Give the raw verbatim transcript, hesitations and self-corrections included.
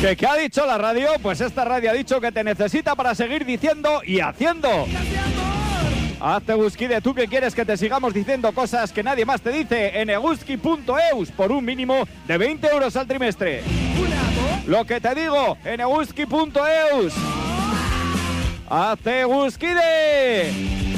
¿Qué, ¿Qué ha dicho la radio? Pues esta radio ha dicho que te necesita para seguir diciendo y haciendo. Hazte Eguskide, tú que quieres que te sigamos diciendo cosas que nadie más te dice en eguski punto eus por un mínimo de veinte euros al trimestre. Lo que te digo en eguski punto eus. Hazte Eguskide.